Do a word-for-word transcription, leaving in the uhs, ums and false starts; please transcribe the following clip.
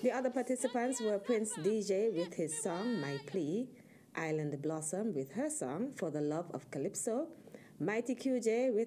The other participants were Prince D J with his song My Plea, Island Blossom with her song For the Love of Calypso, Mighty Q J with